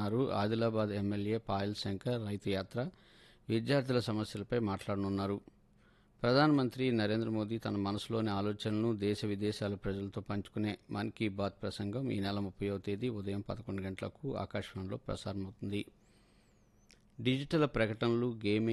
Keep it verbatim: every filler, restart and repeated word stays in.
పాల్గొననున్నారు. Adilabad MLA Payal Shankar రైతు యాత్ర, విద్యార్థుల సమస్యలపై మాట్లాడనున్నారు. ప్రధానమంత్రి నరేంద్ర మోదీ తన మనసులోని ఆలోచనలను దేశ విదేశాల ప్రజలతో పంచుకునే మన్ కీ బాత్ ప్రసంగం ఈ నెల ముప్పైవ తేదీ ఉదయం పదకొండు గంటలకు ఆకాశవాణిలో ప్రసారమవుతుంది. డిజిటల్ ప్రకటనలు, గేమింగ్